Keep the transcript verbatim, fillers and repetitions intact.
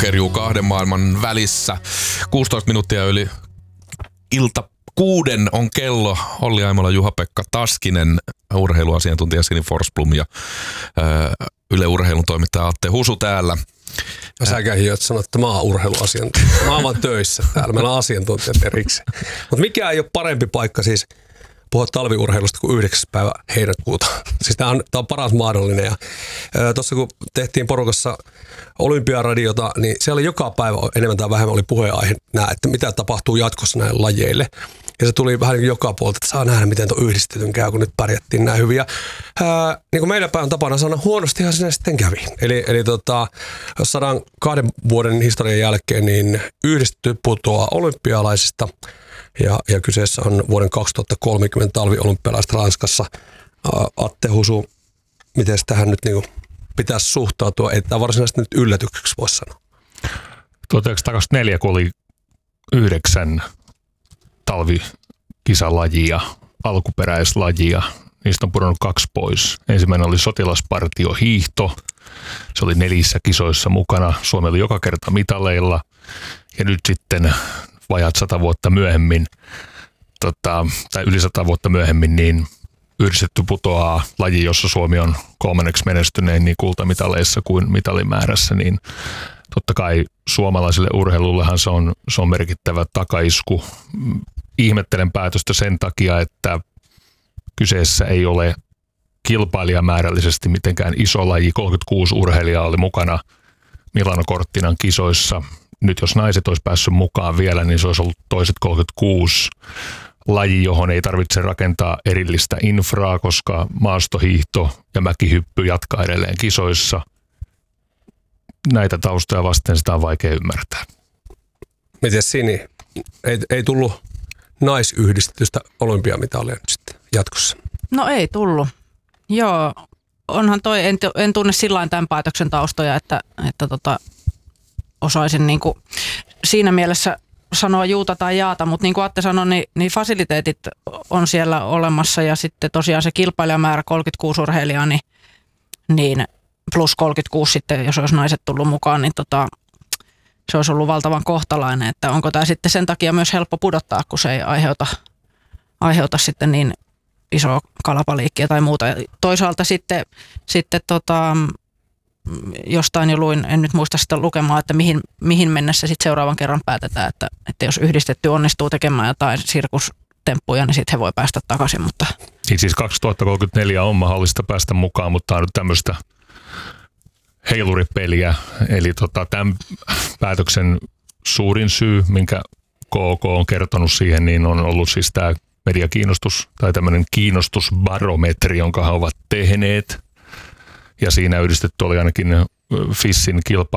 kerjuu kahden maailman välissä. kuusitoista minuuttia yli ilta kuuden on kello. Olli Aimola, Juha-Pekka Taskinen, urheiluasiantuntija Sini Forsblom ja ö, Yle Urheilun toimittaja Atte Husu täällä. Ja säkään hiot sanot, että mä oon urheiluasiantuntija. Mä oon vaan töissä täällä. Meillä on asiantuntijat erikseen. Mutta mikä ei ole parempi paikka siis puhua talviurheilusta kuin yhdeksäs päivä heinäkuuta. Siis tää on, tää on paras mahdollinen. Ja tuossa kun tehtiin porukassa Olympiaradiota, niin siellä oli joka päivä enemmän tai vähemmän oli puheenaihe nää, että mitä tapahtuu jatkossa näille lajeille. Ja se tuli vähän niin joka puolta, että saa nähdä, miten tuo yhdistetyn käy, kun nyt pärjättiin näin hyvin. Ja, ää, niin kuin meidän päin tapana sanoa, huonostihan sinne sitten kävi. Eli, eli tota, sadan kahden vuoden historian jälkeen niin yhdistetty putoaa olympialaisista. Ja, ja kyseessä on vuoden kaksituhattakolmekymmentä talviolympialaiset Ranskassa. Ää, Atte Husu, miten tähän nyt niin kuin pitäisi suhtautua? Ei tämä varsinaisesti nyt yllätykseksi voi sanoa. tuhatyhdeksänsataakaksikymmentäneljä, kun oli yhdeksän talvikisalajia, alkuperäislajia, niistä on pudonnut kaksi pois. Ensimmäinen oli sotilaspartio hiihto. Se oli nelissä kisoissa mukana. Suomi oli joka kerta mitaleilla. Ja nyt sitten vajaat sata vuotta myöhemmin, tota, tai yli sata vuotta myöhemmin, niin yhdistetty putoaa laji, jossa Suomi on kolmanneksi menestyneen niin kultamitaleissa kuin mitalimäärässä, niin totta kai suomalaiselle urheilullehan se on, se on merkittävä takaisku. Ihmettelen päätöstä sen takia, että kyseessä ei ole kilpailijamäärällisesti mitenkään iso laji. kolmekymmentäkuusi urheilijaa oli mukana Milano Cortinan kisoissa. Nyt jos naiset olisi päässyt mukaan vielä, niin se olisi ollut toiset kolmekymmentäkuusi laji, johon ei tarvitse rakentaa erillistä infraa, koska maastohiihto ja mäkihyppy jatkaa edelleen kisoissa. Näitä taustoja vasten sitä on vaikea ymmärtää. Miten Sini? Ei, ei tullut naisyhdistetystä olympiamitalia nyt sitten jatkossa? No ei tullut. Joo, onhan toi, en, en tunne sillain tämän päätöksen taustoja, että, että tota, osaisin niinku siinä mielessä sanoa juuta tai jaata, mutta niin kuin Atte sanoi, niin, niin fasiliteetit on siellä olemassa ja sitten tosiaan se kilpailijamäärä kolmekymmentäkuusi urheilijaa, niin, niin plus kolmekymmentäkuusi sitten, jos olisi naiset tullut mukaan, niin tota, se olisi ollut valtavan kohtalainen, että onko tämä sitten sen takia myös helppo pudottaa, kun se ei aiheuta, aiheuta sitten niin isoa kalapaliikkia tai muuta. Toisaalta sitten, sitten tota, jostain jo luin, en nyt muista sitä lukemaa, että mihin, mihin mennessä sitten seuraavan kerran päätetään, että, että jos yhdistetty onnistuu tekemään jotain sirkustemppuja, niin sitten he voi päästä takaisin. Mutta niin siis kaksituhattakolmekymmentäneljä on mahdollista päästä mukaan, mutta on nyt tämmöistä heiluripeliä. Eli tota, tämän päätöksen suurin syy, minkä K K on kertonut siihen, niin on ollut siis tämä mediakiinnostus tai tämmöinen kiinnostusbarometri, jonka he ovat tehneet. Ja siinä yhdistetty oli ainakin F I Sin kilpailu